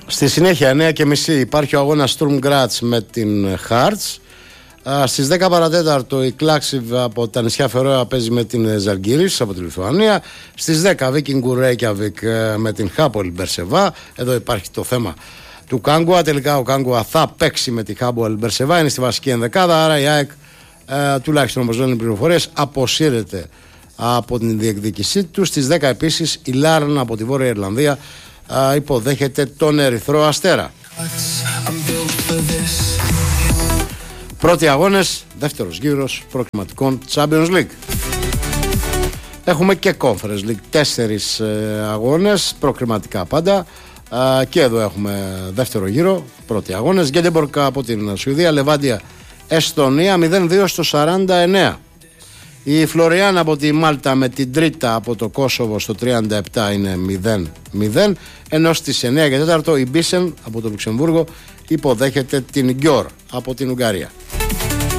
Στη συνέχεια 9:30 υπάρχει ο αγώνας Sturm Graz με την Hearts. Στις 10 παρατέταρτο η Klaxiv από τα νησιά Φερόα παίζει με την Ζαλγκίρις από τη Λιθουανία. Στις 10 Vikingur Reykjavik με την Hapoel Berseva. Εδώ υπάρχει το θέμα του Κάγκουα. Τελικά ο Κάγκουα θα παίξει με τη Hapoel Berseva, είναι στη βασική ενδεκάδα. Άρα η ΑΕΚ, τουλάχιστον όπως λένε οι πληροφορίες, αποσύρεται από την διεκδίκησή του. Στις 10 επίσης η Λάρν από τη Βόρεια Ιρλανδία υποδέχεται τον Ερυθρό Αστέρα. Πρώτοι αγώνες, δεύτερος γύρος προκριματικών Champions League. Έχουμε και Conference League, 4 αγώνες προκριματικά πάντα. Και εδώ έχουμε δεύτερο γύρο, πρώτοι αγώνες. Γκέντεμπορκ από την Σουηδία, Λεβάντια Εστονία 0-2 στο 49. Η Φλωριάν από τη Μάλτα με την Τρίτα από το Κόσοβο στο 37 είναι 0-0. Ενώ στις 9 και 4 η Μπίσεν από το Λουξεμβούργο υποδέχεται την Γκιόρ από την Ουγγαρία.